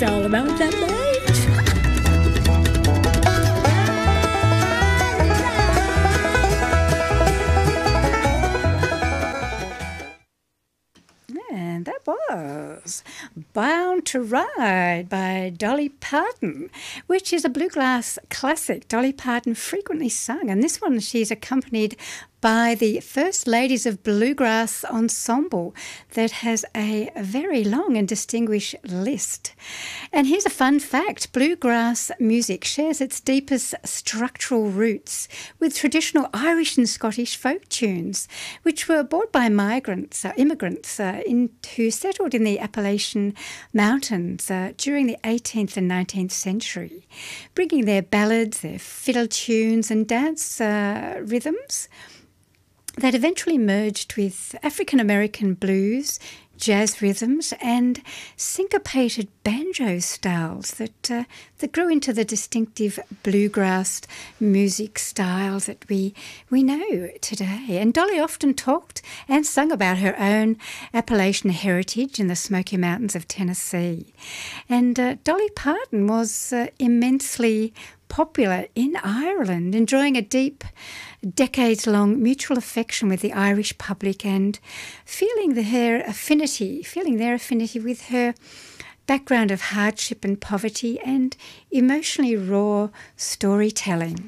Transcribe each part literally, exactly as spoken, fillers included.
It's all about that night. And that was Bound to Ride by Dolly Parton, which is a bluegrass classic Dolly Parton frequently sung. And this one she's accompanied by the First Ladies of Bluegrass Ensemble that has a very long and distinguished list. And here's a fun fact. Bluegrass music shares its deepest structural roots with traditional Irish and Scottish folk tunes, which were brought by migrants, uh, immigrants uh, in, who settled in the Appalachian Mountains uh, during the eighteenth and nineteenth century, bringing their ballads, their fiddle tunes and dance uh, rhythms that eventually merged with African-American blues, jazz rhythms and syncopated banjo styles that uh, that grew into the distinctive bluegrass music styles that we we know today. And Dolly often talked and sung about her own Appalachian heritage in the Smoky Mountains of Tennessee. And uh, Dolly Parton was uh, immensely popular in Ireland, enjoying a deep, decades-long mutual affection with the Irish public and feeling the, her affinity, feeling their affinity with her background of hardship and poverty and emotionally raw storytelling.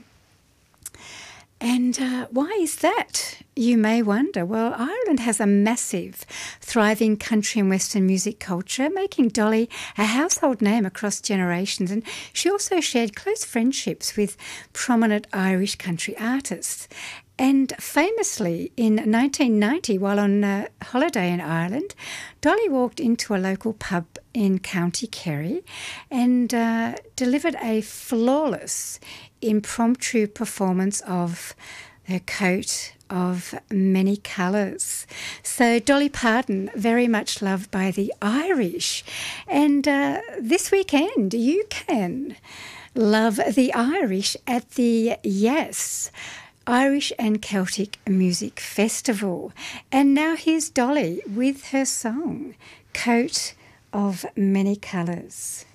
And uh, why is that, you may wonder? Well, Ireland has a massive, thriving country and Western music culture, making Dolly a household name across generations. And she also shared close friendships with prominent Irish country artists. And famously, in nineteen ninety, while on uh, holiday in Ireland, Dolly walked into a local pub in County Kerry and uh, delivered a flawless impromptu performance of her Coat of Many Colours. So Dolly Parton, very much loved by the Irish. And uh, this weekend you can love the Irish at the Yes Irish and Celtic Music Festival. And now here's Dolly with her song, Coat of Many Colours.